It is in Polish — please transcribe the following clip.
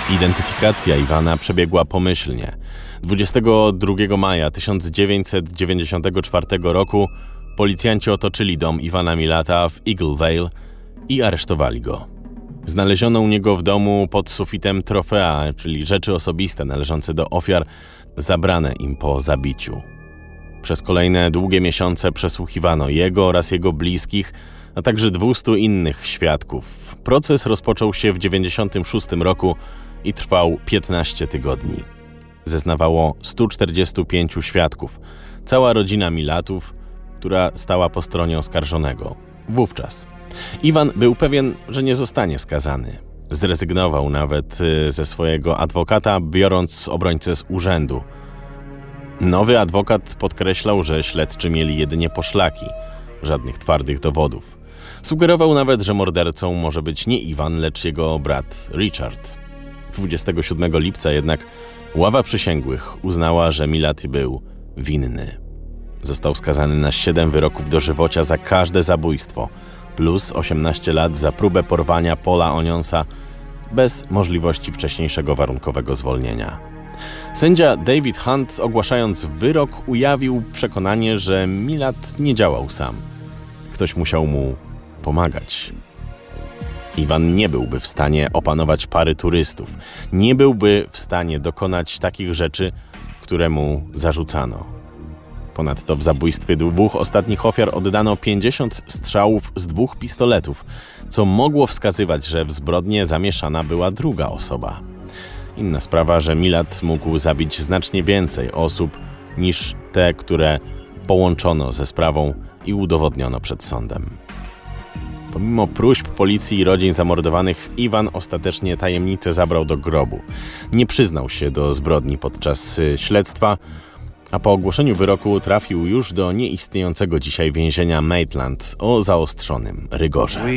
Identyfikacja Iwana przebiegła pomyślnie. 22 maja 1994 roku policjanci otoczyli dom Iwana Milata w Eagle Vale i aresztowali go. Znaleziono u niego w domu pod sufitem trofea, czyli rzeczy osobiste należące do ofiar, zabrane im po zabiciu. Przez kolejne długie miesiące przesłuchiwano jego oraz jego bliskich, a także 200 innych świadków. Proces rozpoczął się w 1996 roku i trwał 15 tygodni. Zeznawało 145 świadków, cała rodzina Milatów, która stała po stronie oskarżonego. Wówczas Iwan był pewien, że nie zostanie skazany. Zrezygnował nawet ze swojego adwokata, biorąc obrońcę z urzędu. Nowy adwokat podkreślał, że śledczy mieli jedynie poszlaki, żadnych twardych dowodów. Sugerował nawet, że mordercą może być nie Iwan, lecz jego brat Richard. 27 lipca jednak ława przysięgłych uznała, że Milat był winny. Został skazany na 7 wyroków dożywocia za każde zabójstwo, plus 18 lat za próbę porwania Paula Onionsa bez możliwości wcześniejszego warunkowego zwolnienia. Sędzia David Hunt, ogłaszając wyrok, ujawnił przekonanie, że Milat nie działał sam. Ktoś musiał mu pomagać. Iwan nie byłby w stanie opanować pary turystów. Nie byłby w stanie dokonać takich rzeczy, które mu zarzucano. Ponadto w zabójstwie 2 ostatnich ofiar oddano 50 strzałów z 2 pistoletów, co mogło wskazywać, że w zbrodnię zamieszana była druga osoba. Inna sprawa, że Milat mógł zabić znacznie więcej osób niż te, które połączono ze sprawą i udowodniono przed sądem. Pomimo próśb policji i rodzin zamordowanych, Iwan ostatecznie tajemnicę zabrał do grobu. Nie przyznał się do zbrodni podczas śledztwa, a po ogłoszeniu wyroku trafił już do nieistniejącego dzisiaj więzienia Maitland o zaostrzonym rygorze.